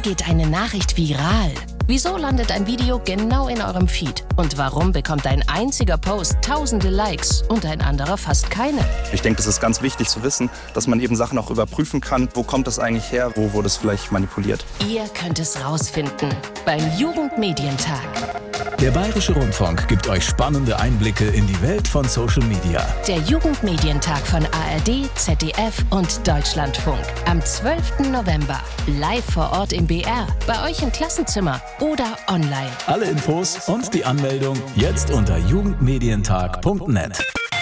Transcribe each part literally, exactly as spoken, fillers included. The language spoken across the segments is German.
geht eine Nachricht viral? Wieso landet ein Video genau in eurem Feed? Und warum bekommt ein einziger Post tausende Likes und ein anderer fast keine? Ich denke, es ist ganz wichtig zu wissen, dass man eben Sachen auch überprüfen kann. Wo kommt das eigentlich her? Wo wurde es vielleicht manipuliert? Ihr könnt es rausfinden beim Jugendmedientag. Der Bayerische Rundfunk gibt euch spannende Einblicke in die Welt von Social Media. Der Jugendmedientag von A R D, Z D F und Deutschlandfunk. Am zwölften November. Live vor Ort im B R. Bei euch im Klassenzimmer oder online. Alle Infos und die Anmeldung jetzt unter jugendmedientag punkt net.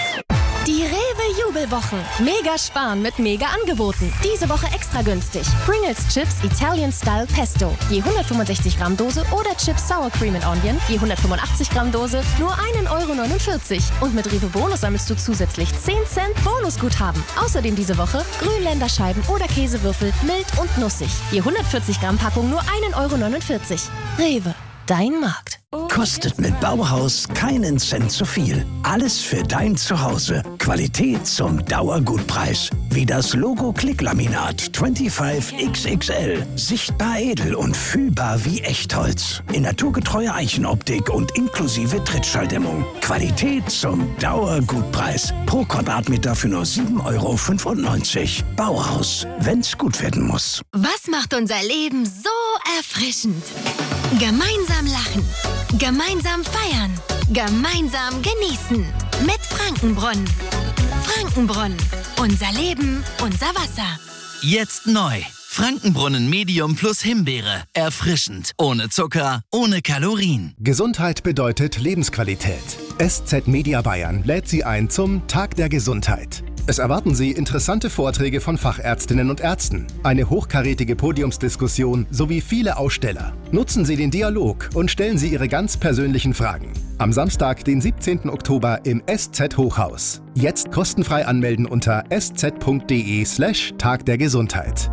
Die Rewe-Jubelwochen. Mega sparen mit Mega-Angeboten. Diese Woche extra günstig. Pringles Chips Italian Style Pesto. Je hundertfünfundsechzig Gramm Dose oder Chips Sour Cream and Onion. Je hundertfünfundachtzig Gramm Dose nur ein Euro neunundvierzig. Und mit Rewe Bonus sammelst du zusätzlich zehn Cent Bonusguthaben. Außerdem diese Woche Grünländerscheiben oder Käsewürfel mild und nussig. Je hundertvierzig Gramm Packung nur ein Euro neunundvierzig. Rewe. Dein Markt. Kostet mit Bauhaus keinen Cent zu viel. Alles für dein Zuhause. Qualität zum Dauergutpreis. Wie das Logo Klicklaminat fünfundzwanzig X X L. Sichtbar edel und fühlbar wie Echtholz. In naturgetreuer Eichenoptik und inklusive Trittschalldämmung. Qualität zum Dauergutpreis. Pro Quadratmeter für nur sieben Euro fünfundneunzig. Bauhaus, wenn's gut werden muss. Was macht unser Leben so erfrischend? Gemeinsam lachen. Gemeinsam feiern. Gemeinsam genießen. Mit Frankenbrunnen. Frankenbrunnen. Unser Leben, unser Wasser. Jetzt neu. Frankenbrunnen Medium plus Himbeere. Erfrischend. Ohne Zucker, ohne Kalorien. Gesundheit bedeutet Lebensqualität. S Z Media Bayern lädt Sie ein zum Tag der Gesundheit. Es erwarten Sie interessante Vorträge von Fachärztinnen und Ärzten, eine hochkarätige Podiumsdiskussion sowie viele Aussteller. Nutzen Sie den Dialog und stellen Sie Ihre ganz persönlichen Fragen. Am Samstag, den siebzehnten Oktober im S Z Hochhaus. Jetzt kostenfrei anmelden unter sz.de slash Tag der Gesundheit.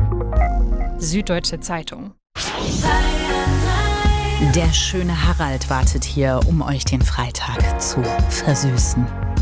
Süddeutsche Zeitung. Der schöne Harald wartet hier, um euch den Freitag zu versüßen.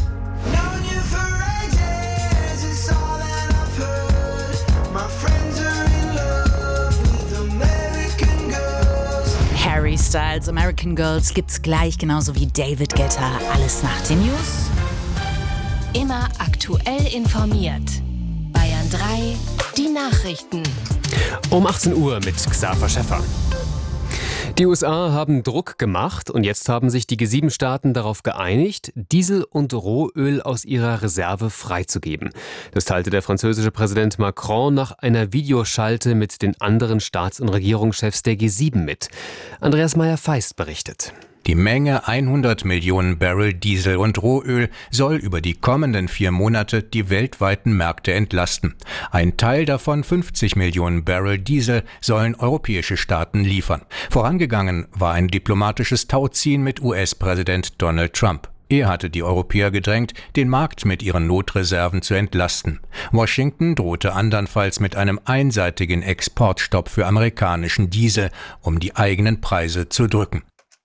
Harry Styles, American Girls gibt's gleich, genauso wie David Guetta. Alles nach den News. Immer aktuell informiert. Bayern drei, die Nachrichten. Um achtzehn Uhr mit Xaver Schäffer. Die U S A haben Druck gemacht und jetzt haben sich die G sieben Staaten darauf geeinigt, Diesel und Rohöl aus ihrer Reserve freizugeben. Das teilte der französische Präsident Macron nach einer Videoschalte mit den anderen Staats- und Regierungschefs der G sieben mit. Andreas Meyer-Feist berichtet. Die Menge hundert Millionen Barrel Diesel und Rohöl soll über die kommenden vier Monate die weltweiten Märkte entlasten. Ein Teil davon, fünfzig Millionen Barrel Diesel, sollen europäische Staaten liefern. Vorangegangen war ein diplomatisches Tauziehen mit U S-Präsident Donald Trump. Er hatte die Europäer gedrängt, den Markt mit ihren Notreserven zu entlasten. Washington drohte andernfalls mit einem einseitigen Exportstopp für amerikanischen Diesel, um die eigenen Preise zu drücken.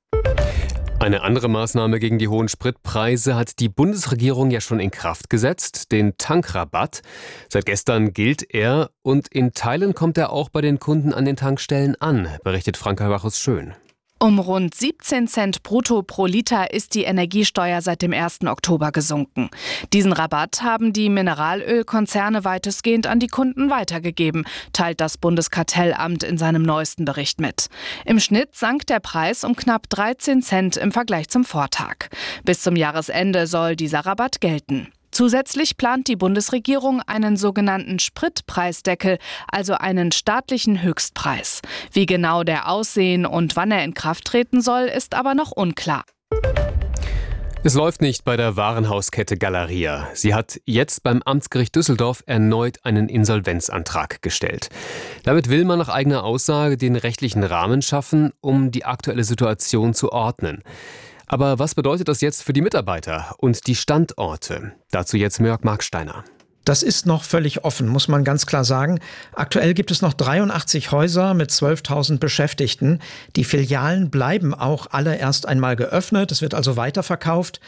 Eine andere Maßnahme gegen die hohen Spritpreise hat die Bundesregierung ja schon in Kraft gesetzt, den Tankrabatt. Seit gestern gilt er und in Teilen kommt er auch bei den Kunden an den Tankstellen an, berichtet Franka Bachus-Schön. Um rund siebzehn Cent brutto pro Liter ist die Energiesteuer seit dem ersten Oktober gesunken. Diesen Rabatt haben die Mineralölkonzerne weitestgehend an die Kunden weitergegeben, teilt das Bundeskartellamt in seinem neuesten Bericht mit. Im Schnitt sank der Preis um knapp dreizehn Cent im Vergleich zum Vortag. Bis zum Jahresende soll dieser Rabatt gelten. Zusätzlich plant die Bundesregierung einen sogenannten Spritpreisdeckel, also einen staatlichen Höchstpreis. Wie genau der aussehen und wann er in Kraft treten soll, ist aber noch unklar. Es läuft nicht bei der Warenhauskette Galeria. Sie hat jetzt beim Amtsgericht Düsseldorf erneut einen Insolvenzantrag gestellt. Damit will man nach eigener Aussage den rechtlichen Rahmen schaffen, um die aktuelle Situation zu ordnen. Aber was bedeutet das jetzt für die Mitarbeiter und die Standorte? Dazu jetzt Jörg Marksteiner. Das ist noch völlig offen, muss man ganz klar sagen. Aktuell gibt es noch dreiundachtzig Häuser mit zwölftausend Beschäftigten. Die Filialen bleiben auch alle erst einmal geöffnet. Es wird also weiterverkauft.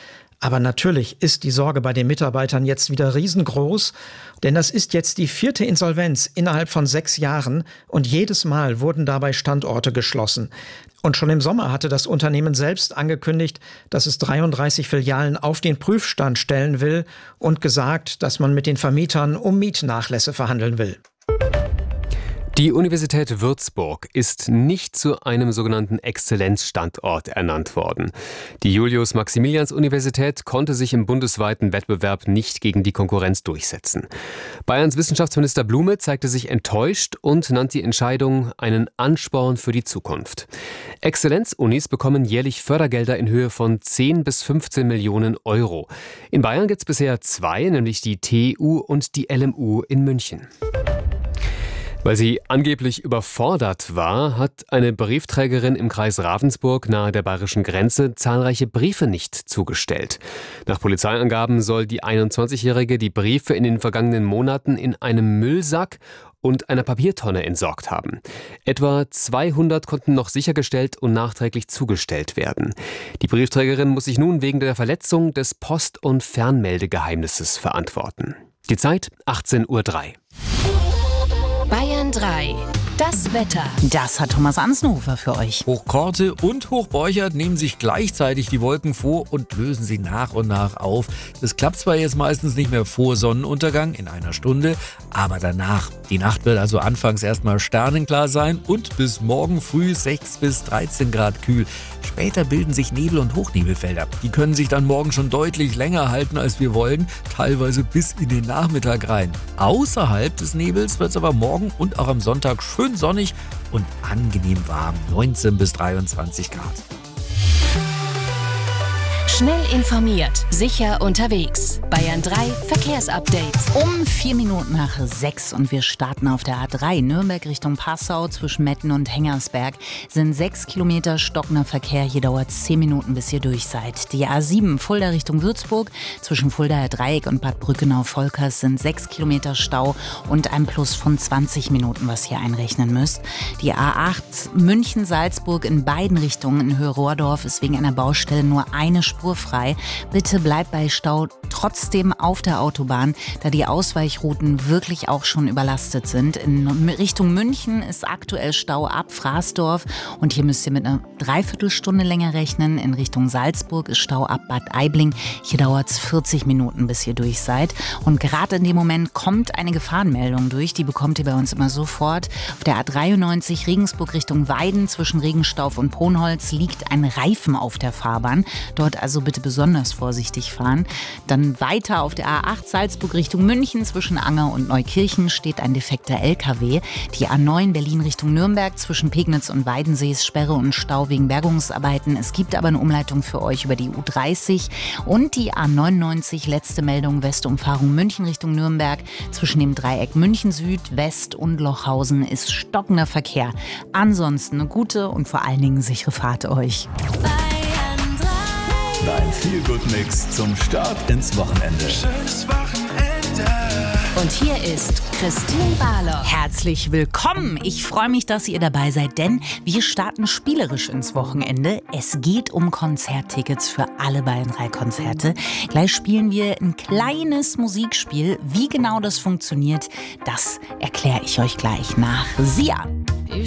Aber natürlich ist die Sorge bei den Mitarbeitern jetzt wieder riesengroß, denn das ist jetzt die vierte Insolvenz innerhalb von sechs Jahren und jedes Mal wurden dabei Standorte geschlossen. Und schon im Sommer hatte das Unternehmen selbst angekündigt, dass es dreiunddreißig Filialen auf den Prüfstand stellen will und gesagt, dass man mit den Vermietern um Mietnachlässe verhandeln will. Die Universität Würzburg ist nicht zu einem sogenannten Exzellenzstandort ernannt worden. Die Julius-Maximilians-Universität konnte sich im bundesweiten Wettbewerb nicht gegen die Konkurrenz durchsetzen. Bayerns Wissenschaftsminister Blume zeigte sich enttäuscht und nannte die Entscheidung einen Ansporn für die Zukunft. Exzellenzunis bekommen jährlich Fördergelder in Höhe von zehn bis fünfzehn Millionen Euro. In Bayern gibt es bisher zwei, nämlich die T U und die L M U in München. Weil sie angeblich überfordert war, hat eine Briefträgerin im Kreis Ravensburg nahe der bayerischen Grenze zahlreiche Briefe nicht zugestellt. Nach Polizeiangaben soll die einundzwanzigjährige die Briefe in den vergangenen Monaten in einem Müllsack und einer Papiertonne entsorgt haben. Etwa zweihundert konnten noch sichergestellt und nachträglich zugestellt werden. Die Briefträgerin muss sich nun wegen der Verletzung des Post- und Fernmeldegeheimnisses verantworten. Die Zeit achtzehn Uhr drei. Bayern drei. Das Wetter. Das hat Thomas Ansnhofer für euch. Hochkorte und Hochborchert nehmen sich gleichzeitig die Wolken vor und lösen sie nach und nach auf. Das klappt zwar jetzt meistens nicht mehr vor Sonnenuntergang in einer Stunde, aber danach. Die Nacht wird also anfangs erstmal sternenklar sein und bis morgen früh sechs bis dreizehn Grad kühl. Später bilden sich Nebel- und Hochnebelfelder. Die können sich dann morgen schon deutlich länger halten, als wir wollen, teilweise bis in den Nachmittag rein. Außerhalb des Nebels wird es aber morgen und auch am Sonntag schön sonnig und angenehm warm, neunzehn bis dreiundzwanzig Grad. Schnell informiert, sicher unterwegs. Bayern drei Verkehrsupdate. Um vier Minuten nach sechs und wir starten auf der A drei Nürnberg Richtung Passau zwischen Metten und Hengersberg. Sind sechs Kilometer stockender Verkehr. Hier dauert es zehn Minuten, bis ihr durch seid. Die A sieben Fulda Richtung Würzburg zwischen Fuldaer Dreieck und Bad Brückenau-Volkers sind sechs Kilometer Stau und ein Plus von zwanzig Minuten, was ihr einrechnen müsst. Die A acht München-Salzburg in beiden Richtungen in Höhe-Rohrdorf ist wegen einer Baustelle nur eine Spur frei. Bitte bleibt bei Stau trotzdem auf der Autobahn, da die Ausweichrouten wirklich auch schon überlastet sind. In Richtung München ist aktuell Stau ab Fraßdorf und hier müsst ihr mit einer Dreiviertelstunde länger rechnen. In Richtung Salzburg ist Stau ab Bad Aibling. Hier dauert es vierzig Minuten, bis ihr durch seid. Und gerade in dem Moment kommt eine Gefahrenmeldung durch. Die bekommt ihr bei uns immer sofort. Auf der A dreiundneunzig Regensburg Richtung Weiden zwischen Regenstauf und Ponholz liegt ein Reifen auf der Fahrbahn. Dort also bitte besonders vorsichtig fahren. Dann weiter auf der A acht Salzburg Richtung München zwischen Anger und Neukirchen steht ein defekter L K W. Die A neun Berlin Richtung Nürnberg zwischen Pegnitz und Weidensee ist Sperre und Stau wegen Bergungsarbeiten. Es gibt aber eine Umleitung für euch über die U dreißig und die A neunundneunzig, letzte Meldung, Westumfahrung München Richtung Nürnberg. Zwischen dem Dreieck München Süd, West und Lochhausen ist stockender Verkehr. Ansonsten eine gute und vor allen Dingen sichere Fahrt euch. Dein Feel-Good-Mix zum Start ins Wochenende. Schönes Wochenende. Und hier ist Christine Barlow. Herzlich willkommen. Ich freue mich, dass ihr dabei seid, denn wir starten spielerisch ins Wochenende. Es geht um Konzerttickets für alle Bayern drei Konzerte. Gleich spielen wir ein kleines Musikspiel. Wie genau das funktioniert, das erkläre ich euch gleich nach Sia.